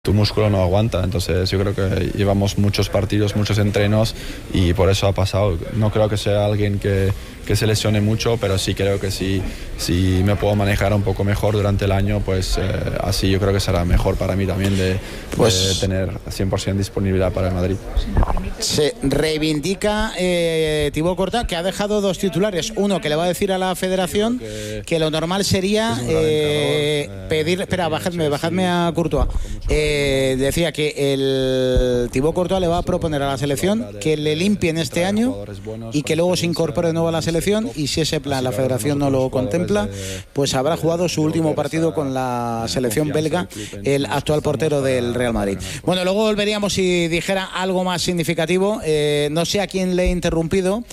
tu músculo no aguanta, entonces yo creo que llevamos muchos partidos, muchos entrenos y por eso ha pasado. No creo que sea alguien que se lesione mucho, pero sí creo que si me puedo manejar un poco mejor durante el año, pues así yo creo que será mejor para mí también de tener 100% disponibilidad para el Madrid. Se reivindica Thibaut Courtois, que ha dejado dos titulares. Uno que le va a decir a la federación que lo normal sería pedir... Espera, bajadme a Courtois. Decía que el Thibaut Courtois le va a proponer a la selección que le limpien este año y que luego se incorpore de nuevo a la selección, y si ese plan la federación no lo contempla, pues habrá jugado su último partido con la selección belga, el actual portero del Real Madrid. Bueno, luego volveríamos si dijera algo más significativo. No sé a quién le he interrumpido.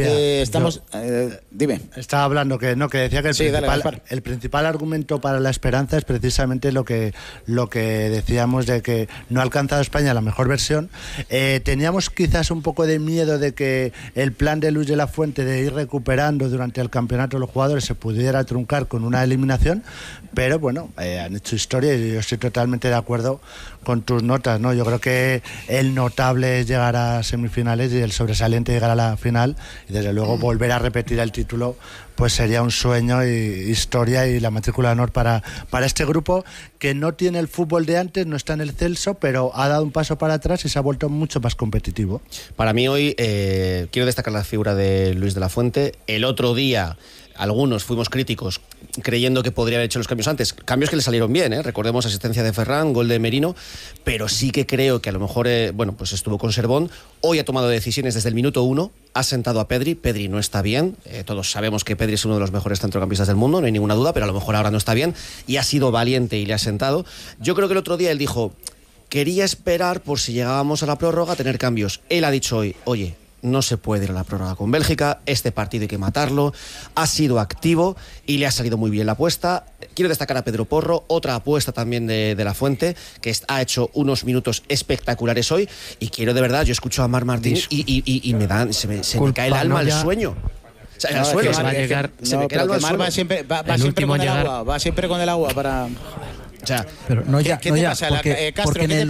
Dime. Estaba hablando que decía que el principal argumento para la esperanza es precisamente lo que decíamos de que no ha alcanzado España la mejor versión. Teníamos quizás un poco de miedo de que el plan de Luis de la Fuente de ir recuperando durante el campeonato los jugadores se pudiera truncar con una eliminación, pero bueno, han hecho historia y yo estoy totalmente de acuerdo con tus notas, ¿no? Yo creo que el notable es llegar a semifinales y el sobresaliente llegar a la final, y desde luego volver a repetir el título pues sería un sueño y historia y la matrícula de honor para este grupo que no tiene el fútbol de antes, no está en el Celso, pero ha dado un paso para atrás y se ha vuelto mucho más competitivo. Para mí hoy quiero destacar la figura de Luis de la Fuente. El otro día algunos fuimos críticos creyendo que podría haber hecho los cambios antes, cambios que le salieron bien, recordemos asistencia de Ferran, gol de Merino, pero sí que creo que a lo mejor pues estuvo con Servón. Hoy ha tomado decisiones desde el minuto 1, ha sentado a Pedri no está bien, todos sabemos que Pedri es uno de los mejores centrocampistas del mundo, no hay ninguna duda, pero a lo mejor ahora no está bien, y ha sido valiente y le ha sentado. Yo creo que el otro día él dijo, quería esperar por si llegábamos a la prórroga a tener cambios. Él ha dicho hoy, oye, no se puede ir a la prórroga con Bélgica, este partido hay que matarlo. Ha sido activo y le ha salido muy bien la apuesta. Quiero destacar a Pedro Porro, otra apuesta también de la Fuente, que ha hecho unos minutos espectaculares hoy, y quiero de verdad, yo escucho a Marc Martín y se me cae el alma al sueño. O sea, al suelo, se me cae el alma al suelo. Va siempre con el agua, va siempre con el agua para... O sea, pero ¿qué te pasa? Castro, porque en el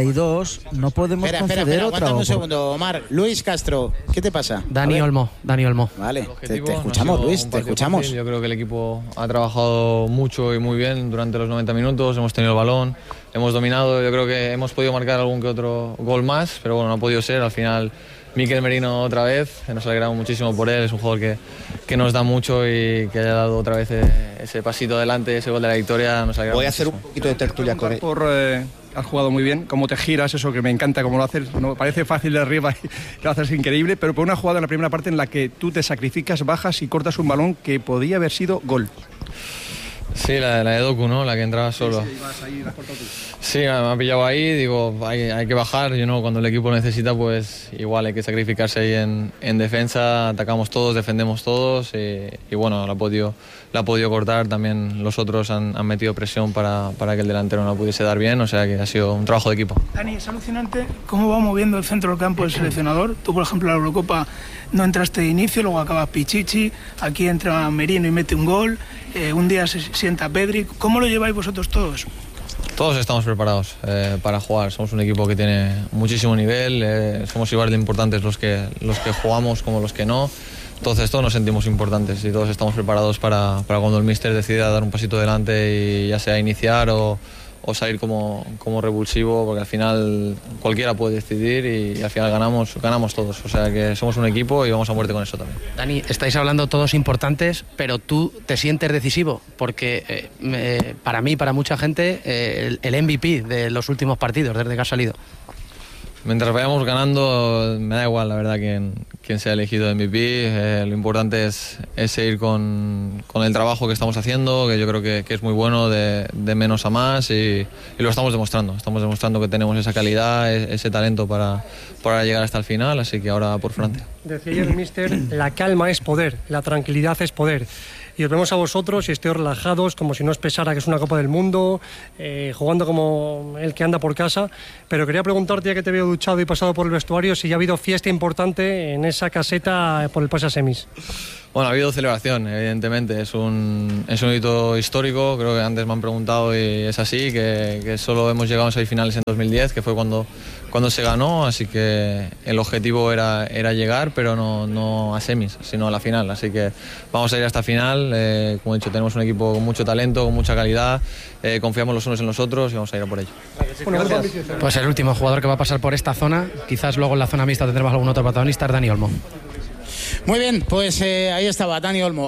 92 no podemos conceder otra. Aguántame un segundo, Omar. Luis Castro, ¿qué te pasa? Dani Olmo. Vale, te escuchamos, Luis, te escuchamos. Fácil. Yo creo que el equipo ha trabajado mucho y muy bien durante los 90 minutos, hemos tenido el balón, hemos dominado, yo creo que hemos podido marcar algún que otro gol más, pero bueno, no ha podido ser, al final Mikel Merino otra vez, nos alegramos muchísimo por él, es un jugador que nos da mucho y que haya dado otra vez ese pasito adelante, ese gol de la victoria, nos alegramos. Voy a hacer un poquito de tertulia con él. Has jugado muy bien, cómo te giras, eso que me encanta, cómo lo haces, no, parece fácil de arriba y lo haces increíble, pero por una jugada en la primera parte en la que tú te sacrificas, bajas y cortas un balón que podía haber sido gol. Sí, la de Doku, ¿no? La que entraba solo. Sí, ibas ahí, la has cortado tú. Sí, me ha pillado ahí, digo, hay que bajar, cuando el equipo necesita, pues igual hay que sacrificarse ahí en defensa, atacamos todos, defendemos todos y bueno, la ha podido cortar, también los otros han metido presión para que el delantero no la pudiese dar bien, o sea que ha sido un trabajo de equipo. Dani, es alucinante cómo va moviendo el centro del campo el seleccionador. Tú, por ejemplo, en la Eurocopa no entraste de inicio, luego acabas Pichichi, aquí entra Merino y mete un gol, un día se sienta Pedri. ¿Cómo lo lleváis vosotros todos? Todos estamos preparados para jugar, somos un equipo que tiene muchísimo nivel, somos igual de importantes los que jugamos como los que no, entonces todos nos sentimos importantes y todos estamos preparados para cuando el míster decida dar un pasito adelante y ya sea iniciar o salir como revulsivo, porque al final cualquiera puede decidir y al final ganamos todos, o sea que somos un equipo y vamos a muerte con eso también. Dani, estáis hablando todos importantes, pero tú te sientes decisivo, porque para mí, para mucha gente, el MVP de los últimos partidos desde que has salido. Mientras vayamos ganando, me da igual la verdad quién sea elegido MVP, lo importante es seguir con el trabajo que estamos haciendo, que yo creo que es muy bueno, de menos a más, y lo estamos demostrando que tenemos esa calidad, ese talento para llegar hasta el final, así que ahora por Francia. Decía ayer el míster, la calma es poder, la tranquilidad es poder. y os vemos a vosotros y estéis relajados, como si no os pesara que es una Copa del Mundo, jugando como el que anda por casa. Pero quería preguntarte, ya que te veo duchado y pasado por el vestuario, si ya ha habido fiesta importante en esa caseta por el pase a semis. Bueno, ha habido celebración, evidentemente. Es un hito histórico. Creo que antes me han preguntado y es así, que solo hemos llegado a semifinales en 2010, que fue cuando se ganó. Así que el objetivo era llegar, pero no a semis, sino a la final. Así que vamos a ir hasta final. Como he dicho, tenemos un equipo con mucho talento, con mucha calidad. Confiamos los unos en los otros y vamos a ir a por ello. Gracias. Pues el último jugador que va a pasar por esta zona, quizás luego en la zona mixta tendremos algún otro protagonista, es Dani Olmo. Muy bien, pues ahí estaba Dani Olmo.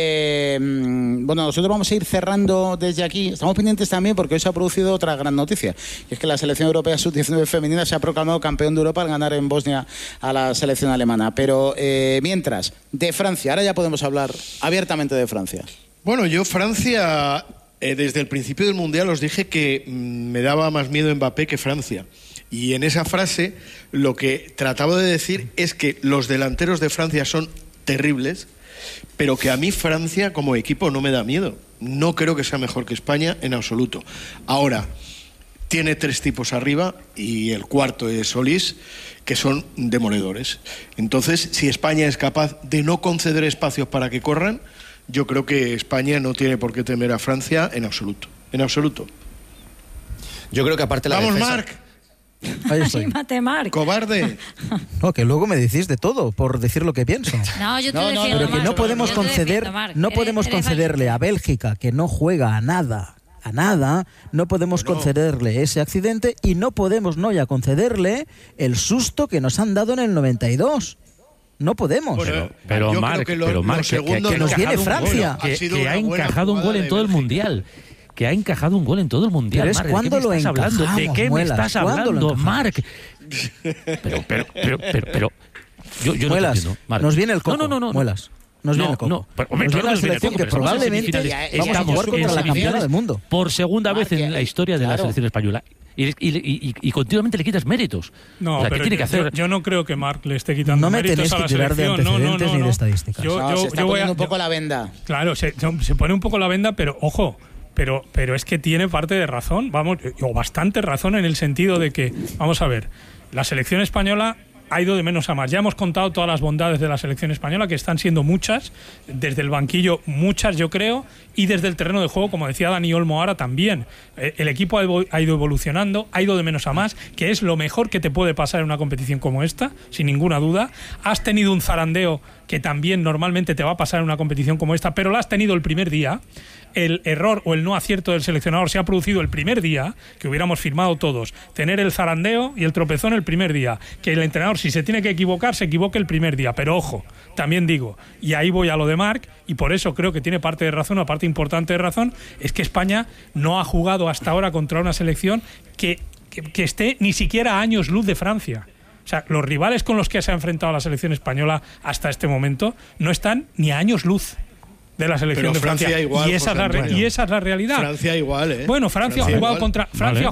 Bueno, nosotros vamos a ir cerrando desde aquí. Estamos pendientes también porque hoy se ha producido otra gran noticia, y es que la selección europea sub-19 femenina se ha proclamado campeón de Europa al ganar en Bosnia a la selección alemana. Pero mientras, de Francia, ahora ya podemos hablar abiertamente de Francia. Bueno, yo Francia, desde el principio del Mundial os dije que me daba más miedo Mbappé que Francia. Y en esa frase lo que trataba de decir es que los delanteros de Francia son terribles, pero que a mí Francia como equipo no me da miedo. No creo que sea mejor que España en absoluto. Ahora, tiene 3 tipos arriba y el cuarto es Solís, que son demoledores. Entonces, si España es capaz de no conceder espacios para que corran, yo creo que España no tiene por qué temer a Francia en absoluto. En absoluto. Yo creo que aparte la ¡Vamos, defensa... Marc! Anímate, Marc. ¡Cobarde! No, que luego me decís de todo por decir lo que pienso. No, yo te defiendo, pero que Marc. no podemos Yo te conceder, defiendo, no podemos concederle a Bélgica, que no juega a nada, no podemos concederle ese accidente, y no podemos no ya concederle el susto que nos han dado en el 92. No podemos. Pero Marc, que nos viene Francia. Que ha encajado un gol en todo el Mundial. Que ha encajado un gol en todo el Mundial. Pero es Marc, cuando lo encajamos, ¿de qué me estás hablando, Marc? Pero yo no entiendo, Marc. Nos viene el coco. No. Muelas. Nos viene el coco. Nos viene la selección que probablemente vamos a jugar contra la campeona del mundo. Por segunda vez en la historia de la selección española. Y continuamente le quitas méritos. No, o sea, pero ¿qué tiene que hacer? Yo no creo que Marc le esté quitando méritos a la selección. No me tenéis que tirar de antecedentes ni de estadísticas. Se está poniendo un poco la venda. Claro, se pone un poco la venda, pero ojo, pero es que tiene parte de razón, o bastante razón, en el sentido de que, vamos a ver, la selección española ha ido de menos a más. Ya hemos contado todas las bondades de la selección española, que están siendo muchas, desde el banquillo muchas, yo creo, y desde el terreno de juego, como decía Dani Olmo ahora también. El equipo ha ido evolucionando, ha ido de menos a más, que es lo mejor que te puede pasar en una competición como esta, sin ninguna duda. Has tenido un zarandeo que también normalmente te va a pasar en una competición como esta, pero lo has tenido el primer día. El error o el no acierto del seleccionador se ha producido el primer día, que hubiéramos firmado todos, tener el zarandeo y el tropezón el primer día, que el entrenador, si se tiene que equivocar, se equivoque el primer día. Pero ojo, también digo, y ahí voy a lo de Marc, y por eso creo que tiene parte de razón, una parte importante de razón, es que España no ha jugado hasta ahora contra una selección que esté ni siquiera a años luz de Francia. O sea, los rivales con los que se ha enfrentado la selección española hasta este momento no están ni a años luz de la selección de Francia. Igual, y esa es la realidad. Francia igual, ¿eh? Bueno, Francia ha jugado contra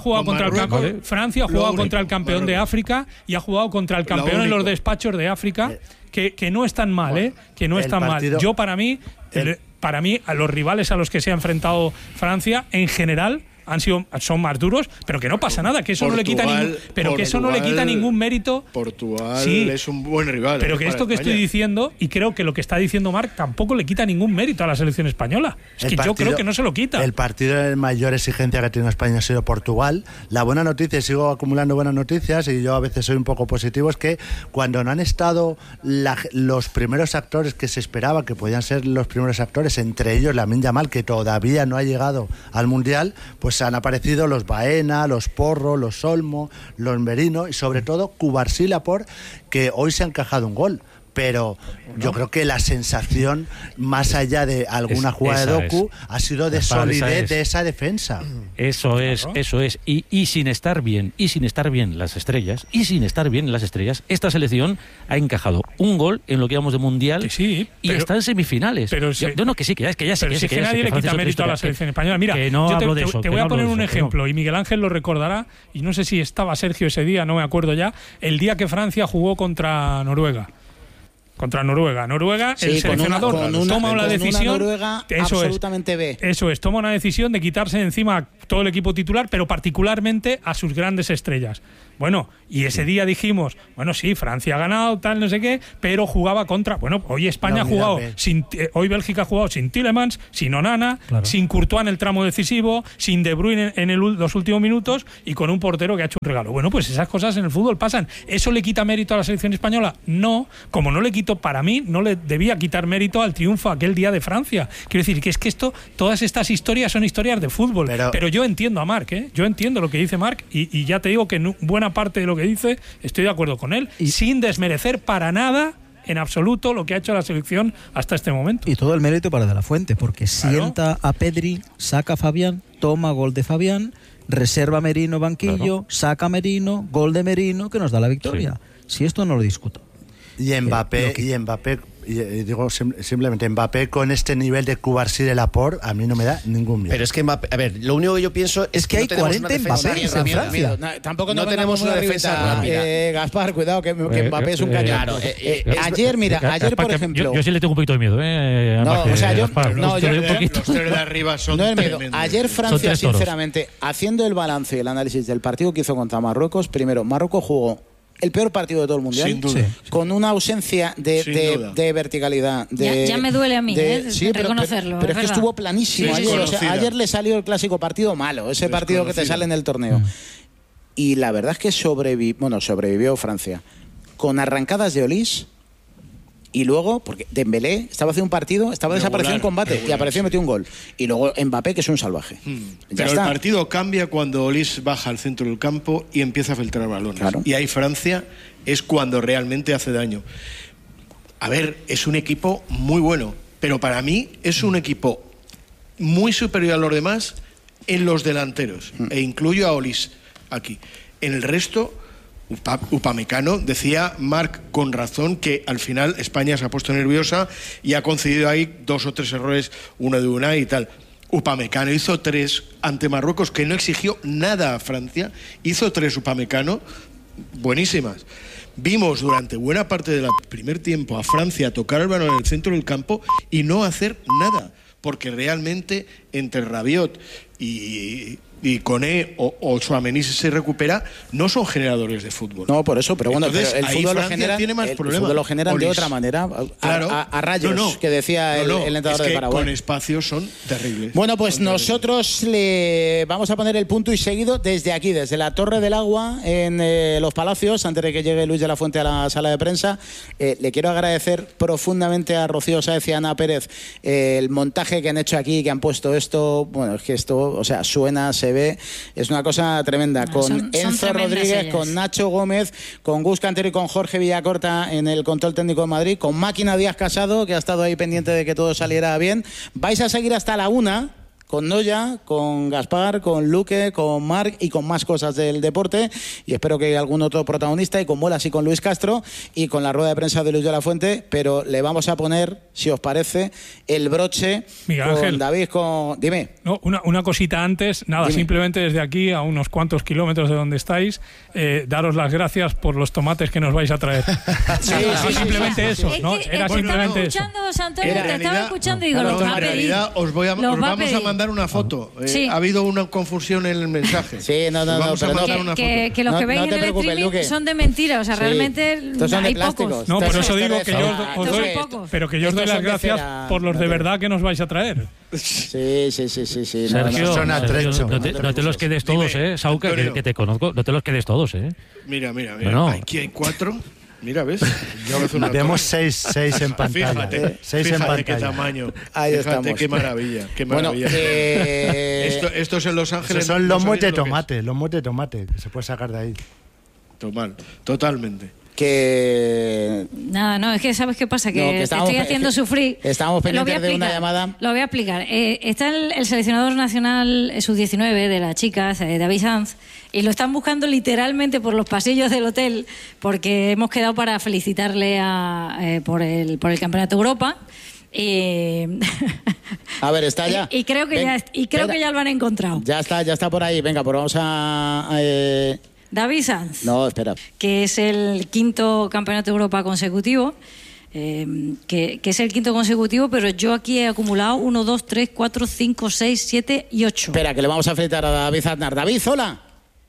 el campeón de África y ha jugado contra el campeón en los despachos de África, que no están mal, ¿eh? Que no están mal. Yo, para mí, a los rivales a los que se ha enfrentado Francia, en general, son más duros, pero que no pasa nada, que eso no le quita ningún mérito. Portugal es un buen rival. Pero que esto que estoy diciendo, y creo que lo que está diciendo Marc, tampoco le quita ningún mérito a la selección española. Yo creo que no se lo quita. El partido de mayor exigencia que ha tenido España ha sido Portugal. La buena noticia, y sigo acumulando buenas noticias, y yo a veces soy un poco positivo, es que cuando no han estado los primeros actores que se esperaba que podían ser los primeros actores, entre ellos Lamine Yamal, que todavía no ha llegado al Mundial, pues han aparecido los Baena, los Porro, los Olmo, los Merino y sobre todo Cubarsí y Laporte, que hoy se han encajado un gol. Pero yo creo que la sensación, más allá de alguna jugada de Doku, ha sido de solidez de esa defensa. Eso es. Y sin estar bien las estrellas, esta selección ha encajado un gol en lo que llamamos de Mundial y está en semifinales. Pero nadie le quita mérito a la selección española. Mira, te voy a poner un ejemplo, y Miguel Ángel lo recordará, y no sé si estaba Sergio ese día, no me acuerdo ya, el día que Francia jugó contra Noruega. contra Noruega. Noruega, Sí, el seleccionador toma una decisión. Noruega Eso absolutamente B. Eso es, toma una decisión de quitarse de encima todo el equipo titular, pero particularmente a sus grandes estrellas. Bueno, y ese día dijimos, bueno, sí, Francia ha ganado, tal, no sé qué, pero jugaba contra... Bueno, hoy España ha jugado, hoy Bélgica ha jugado sin Tielemans, sin Onana, sin Courtois en el tramo decisivo, sin De Bruyne en los últimos minutos y con un portero que ha hecho un regalo. Bueno, pues esas cosas en el fútbol pasan. ¿Eso le quita mérito a la selección española? No, como no le quito, para mí, no le debía quitar mérito al triunfo aquel día de Francia. Quiero decir que es que todas estas historias son historias de fútbol. Pero yo entiendo a Marc, ¿eh? Yo entiendo lo que dice Marc y ya te digo que buena parte de lo que dice estoy de acuerdo con él, sin desmerecer para nada en absoluto lo que ha hecho la selección hasta este momento. Y todo el mérito para De La Fuente, porque sienta a Pedri, saca a Fabián, toma gol de Fabián, reserva a Merino banquillo, saca a Merino, gol de Merino, que nos da la victoria. Si esto no lo discuto. Y Mbappé, digo simplemente Mbappé con este nivel de Cubarsí de Laporte, a mí no me da ningún miedo. Pero es que Mbappé, a ver, lo único que yo pienso es que hay 40 Mbappés en Francia. Tampoco no tenemos una defensa rápida. Gaspar, cuidado que Mbappé es un cañón. Claro, ayer, por ejemplo... Yo sí le tengo un poquito de miedo, los tres de arriba son tremendos. Ayer Francia, sinceramente, haciendo el balance y el análisis del partido que hizo contra Marruecos, primero, Marruecos jugó el peor partido de todo el mundial, sin duda, con una ausencia de verticalidad. Ya me duele a mí reconocerlo. Pero es que estuvo planísimo ayer. Ayer le salió el clásico partido malo, ese partido que te sale en el torneo. Y la verdad es que sobrevivió Francia con arrancadas de Olís. Y luego, porque Dembélé estaba haciendo un partido, estaba desaparecido en combate y apareció y metió un gol. Y luego Mbappé, que es un salvaje. Pero el partido cambia cuando Olís baja al centro del campo y empieza a filtrar balones. Claro. Y ahí Francia es cuando realmente hace daño. A ver, es un equipo muy bueno, pero para mí es un equipo muy superior a los demás en los delanteros. E incluyo a Olís aquí. En el resto... Upamecano, decía Marc con razón que al final España se ha puesto nerviosa y ha concedido ahí 2 o 3 errores, uno de Unai y tal. Upamecano hizo 3 ante Marruecos, que no exigió nada a Francia, hizo 3 Upamecano buenísimas. Vimos durante buena parte del primer tiempo a Francia tocar el balón en el centro del campo y no hacer nada, porque realmente entre Rabiot y Koné o Tchouaméni, si se recupera, no son generadores de fútbol. No, por eso, pero bueno, entonces, pero el fútbol lo generan de otra manera, a rayos, que decía el entrenador de Paraguay. Con espacios son terribles. Bueno, pues nosotros le vamos a poner el punto y seguido desde aquí, desde la Torre del Agua, en Los Palacios, antes de que llegue Luis de la Fuente a la sala de prensa. Le quiero agradecer profundamente a Rocío Sáez y a Ana Pérez el montaje que han hecho aquí, que han puesto esto. Bueno, es que esto, o sea, suena, se ve, es una cosa tremenda. Con Enzo Rodríguez, ellas, con Nacho Gómez, con Gus Cantero y con Jorge Villacorta en el control técnico de Madrid, con Máquina Díaz Casado, que ha estado ahí pendiente de que todo saliera bien. Vais a seguir hasta la 1 con Noya, con Gaspar, con Luque, con Marc y con más cosas del deporte, y espero que algún otro protagonista, y con Bolas y con Luis Castro y con la rueda de prensa de Luis de la Fuente, pero le vamos a poner, si os parece, el broche Miguel con Ángel. David, con... Dime. No, una cosita antes, nada, Dime. Simplemente desde aquí, a unos cuantos kilómetros de donde estáis, daros las gracias por los tomates que nos vais a traer. Simplemente eso, ¿no? Era simplemente eso. Antonio, te estaba escuchando y digo, los va a pedir. En realidad os vamos a mandar una foto. Ha habido una confusión en el mensaje. Sí, no, que los que veis en el streaming son de mentira, o sea, realmente hay pocos. No, por eso digo que yo os doy, pero que yo os doy las gracias por los de verdad que nos vais a traer. Sí. Sergio, no te los quedes todos, Sauca, que te conozco, no te los quedes todos, Mira, Bueno. aquí hay 4. Mira, ¿ves? Vemos 6 en pantalla. Fíjate, 6 en pantalla. Qué tamaño. Ahí Fíjate, estamos. qué maravilla. Bueno, Estos en Los Ángeles son los motes de tomate, que se puede sacar de ahí. Totalmente. Nada, no, es que ¿sabes qué pasa? Que te estoy haciendo sufrir. Estábamos pendientes de una llamada. Lo voy a explicar. Está el seleccionador nacional sub-19 de las chicas, David Sanz, y lo están buscando literalmente por los pasillos del hotel, porque hemos quedado para felicitarle por el Campeonato de Europa. A ver, está ya. Y creo que ya lo han encontrado. Ya está por ahí. Venga, pues vamos a... David Sanz. No, espera. Que es el 5º Campeonato de Europa consecutivo. que es el quinto consecutivo, pero yo aquí he acumulado 1, 2, 3, 4, 5, 6, 7 y 8. Espera, que le vamos a felicitar a David Aznar. David, hola.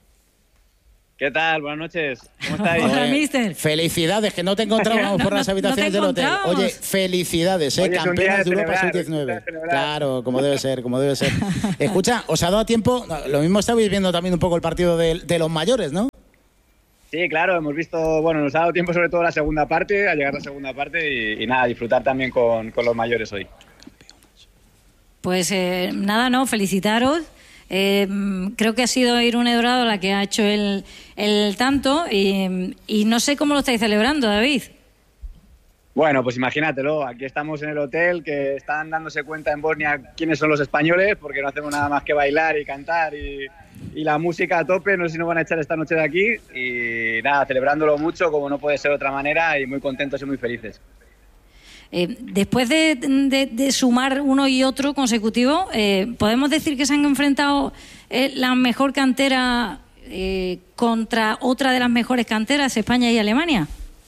¿Qué tal? Buenas noches. ¿Cómo estáis? Hola, mister. Felicidades, que no te encontrábamos por las habitaciones del hotel. Oye, felicidades, campeones de Europa Sub-19. Claro, como debe ser, como debe ser. Escucha, ¿os ha dado tiempo? Lo mismo estabais viendo también un poco el partido de los mayores, ¿no? Sí, claro, hemos visto, bueno, nos ha dado tiempo sobre todo la segunda parte, a llegar a la segunda parte y nada, disfrutar también con los mayores hoy. Pues nada, no, felicitaros. Creo que ha sido Irune Dorado la que ha hecho el tanto y no sé cómo lo estáis celebrando, David. Bueno, pues imagínatelo, aquí estamos en el hotel, que están dándose cuenta en Bosnia quiénes son los españoles, porque no hacemos nada más que bailar y cantar y la música a tope. No sé si nos van a echar esta noche de aquí y nada, celebrándolo mucho como no puede ser de otra manera y muy contentos y muy felices. Después de sumar uno y otro consecutivo, ¿podemos decir que se han enfrentado la mejor cantera contra otra de las mejores canteras, España y Alemania?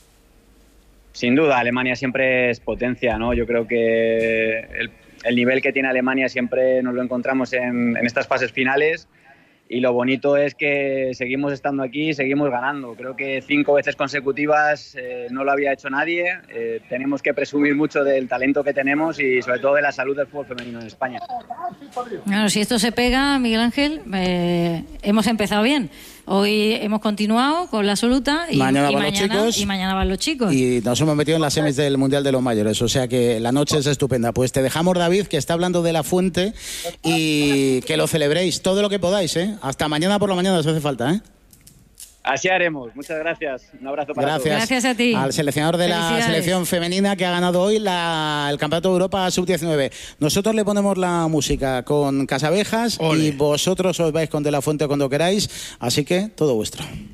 Sin duda, Alemania siempre es potencia, ¿no? Yo creo que el nivel que tiene Alemania siempre nos lo encontramos en estas fases finales. Y lo bonito es que seguimos estando aquí y seguimos ganando. Creo que 5 veces consecutivas no lo había hecho nadie. Tenemos que presumir mucho del talento que tenemos y sobre todo de la salud del fútbol femenino en España. Bueno, si esto se pega, Miguel Ángel, hemos empezado bien. Hoy hemos continuado con la absoluta y mañana van los chicos. Y nos hemos metido en las semis del Mundial de los Mayores, o sea que la noche es estupenda. Pues te dejamos, David, que está hablando de la fuente y que lo celebréis todo lo que podáis, ¿eh? Hasta mañana por la mañana, si hace falta, ¿eh? Así haremos. Muchas gracias. Un abrazo para todos. Gracias a ti. Al seleccionador de la selección femenina que ha ganado hoy el Campeonato de Europa Sub-19. Nosotros le ponemos la música con Casabejas y vosotros os vais con De La Fuente cuando queráis. Así que todo vuestro.